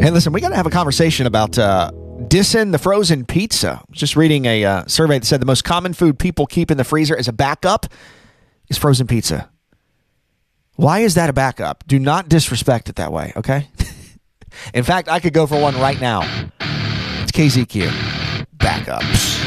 Hey, listen, we got to have a conversation about dissing the frozen pizza. Just reading a survey that said the most common food people keep in the freezer as a backup is frozen pizza. Why is that a backup? Do not disrespect it that way, okay? In fact, I could go for one right now. It's KZQ. Backups.